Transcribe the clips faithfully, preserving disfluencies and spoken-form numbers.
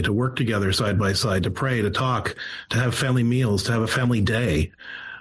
family, to work together side by side, to pray, to talk, to have family meals, to have a family day.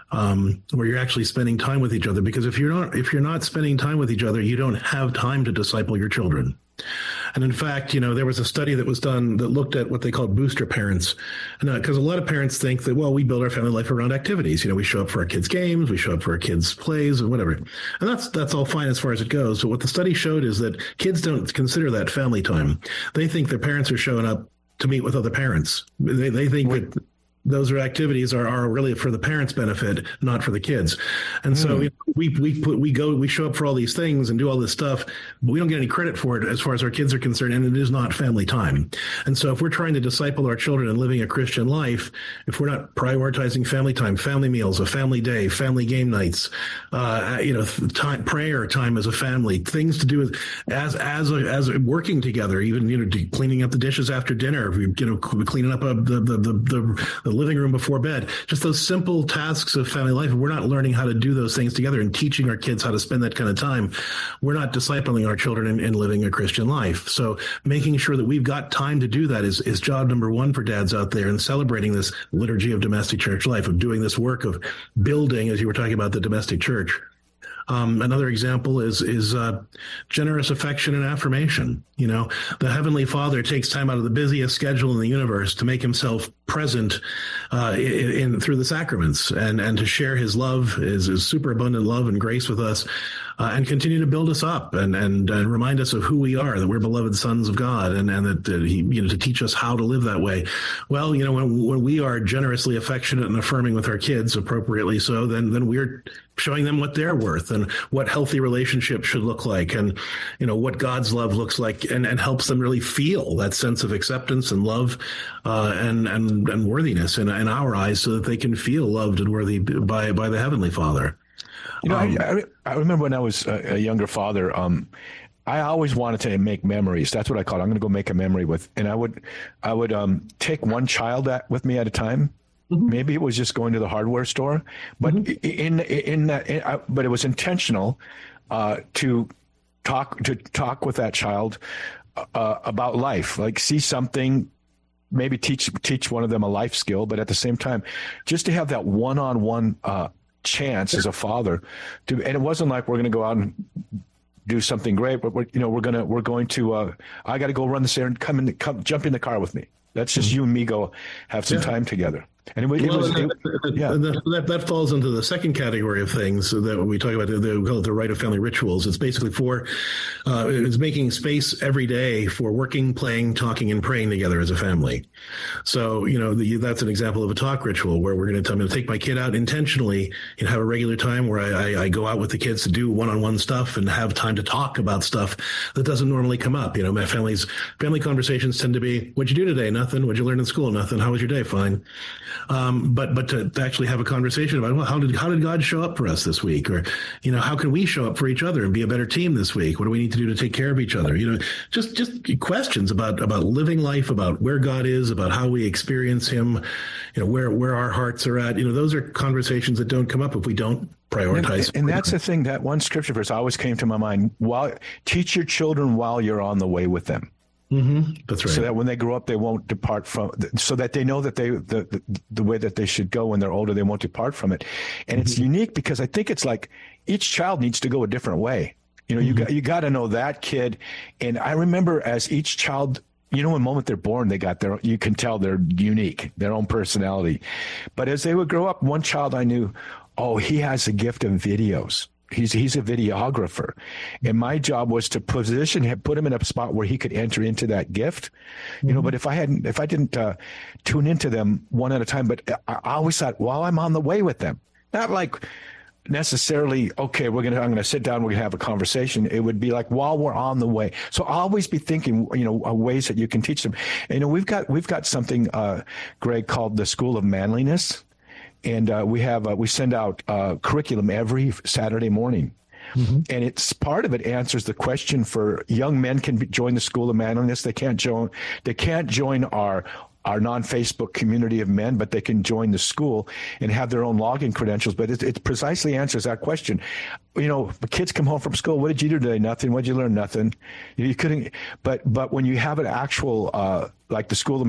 Um, where you're actually spending time with each other, because if you're not if you're not spending time with each other, you don't have time to disciple your children. And in fact, you know, there was a study that was done that looked at what they called booster parents, and because uh, a lot of parents think that, well, we build our family life around activities. You know, we show up for our kids' games, we show up for our kids' plays, or whatever, and that's that's all fine as far as it goes. But what the study showed is that kids don't consider that family time. They think their parents are showing up to meet with other parents. They they think that those are activities are, are really for the parents' benefit, not for the kids. And so mm. we we put we go we show up for all these things and do all this stuff, but we don't get any credit for it as far as our kids are concerned, and it is not family time. And so if we're trying to disciple our children and living a Christian life, if we're not prioritizing family time, family meals, a family day, family game nights, uh, you know, time, prayer time as a family, things to do with as as a, as a, working together, even you know, cleaning up the dishes after dinner, you know, cleaning up a, the, the the the the living room before bed, just those simple tasks of family life. If we're not learning how to do those things together and teaching our kids how to spend that kind of time, we're not discipling our children in, in living a Christian life. So making sure that we've got time to do that is, is job number one for dads out there, and celebrating this liturgy of domestic church life, of doing this work of building, as you were talking about, the domestic church. Um, another example is is uh, generous affection and affirmation. You know, the Heavenly Father takes time out of the busiest schedule in the universe to make himself present uh, in, in through the sacraments, and, and to share his love, his, his superabundant love and grace with us, uh, and continue to build us up and, and and remind us of who we are, that we're beloved sons of God, and, and that, that he, you know, to teach us how to live that way. Well, you know, when when we are generously affectionate and affirming with our kids, appropriately so, then then we're showing them what they're worth and what healthy relationships should look like, and, you know, what God's love looks like, and, and helps them really feel that sense of acceptance and love uh, and, and, and worthiness in, in our eyes, so that they can feel loved and worthy by, by the Heavenly Father. You know, um, I, I remember when I was a, a younger father, um, I always wanted to make memories. That's what I call it. I'm going to go make a memory with, and I would, I would um, take one child at, with me at a time. Mm-hmm. Maybe it was just going to the hardware store, but mm-hmm. in in that, in, uh, but it was intentional uh, to talk to talk with that child uh, about life, like see something, maybe teach teach one of them a life skill, but at the same time, just to have that one-on-one uh, chance as a father to, and it wasn't like we're going to go out and do something great, but we're, you know, we're gonna we're going to uh, I got to go run this errand, come in, come jump in the car with me. That's just mm-hmm. you and me go have some yeah. time together. And it, it well, was, that, it, yeah. that, that falls into the second category of things that when we talk about, the, we call it the rite of family rituals. It's basically for, uh, it's making space every day for working, playing, talking, and praying together as a family. So, you know, the, that's an example of a talk ritual where we're going to, I'm going to take my kid out intentionally and have a regular time where I, I, I go out with the kids to do one-on-one stuff and have time to talk about stuff that doesn't normally come up. You know, my family's family conversations tend to be, what'd you do today? Nothing. What'd you learn in school? Nothing. How was your day? Fine. Um, but but to, to actually have a conversation about, well, how did how did God show up for us this week, or, you know, how can we show up for each other and be a better team this week? What do we need to do to take care of each other? You know, just just questions about about living life, about where God is, about how we experience Him, you know, where where our hearts are at. You know, those are conversations that don't come up if we don't prioritize. And, and that's the thing, that one scripture verse always came to my mind. While teach your children while you're on the way with them. Mm-hmm. That's right. So that when they grow up, they won't depart from, so that they know that they, the, the, the way that they should go when they're older, they won't depart from it. And mm-hmm. it's unique because I think it's like each child needs to go a different way. You know, mm-hmm. you got, you got to know that kid. And I remember as each child, you know, the moment they're born, they got their, you can tell they're unique, their own personality. But as they would grow up, one child I knew, oh, he has a gift of videos. He's he's a videographer, and my job was to position him, put him in a spot where he could enter into that gift, you mm-hmm. know. But if I hadn't, if I didn't uh, tune into them one at a time, but I, I always thought while I'm on the way with them, not like necessarily, okay, we're gonna I'm gonna sit down, we're gonna have a conversation. It would be like while we're on the way. So I'll always be thinking, you know, ways that you can teach them. And, you know, we've got we've got something, uh, Greg, called the School of Manliness. And uh, we have uh, we send out uh, curriculum every Saturday morning, mm-hmm. and it's part of it answers the question for young men can be, join the School of Manliness. They can't join they can't join our our non-Facebook community of men, but they can join the school and have their own login credentials. But it, it precisely answers that question. You know, the kids come home from school. What did you do today? Nothing. What did you learn? Nothing. You couldn't. But but when you have an actual uh, like the School of